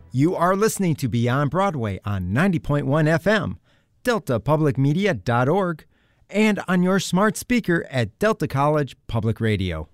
You are listening to Beyond Broadway on 90.1 FM, deltapublicmedia.org, and on your smart speaker at Delta College Public Radio.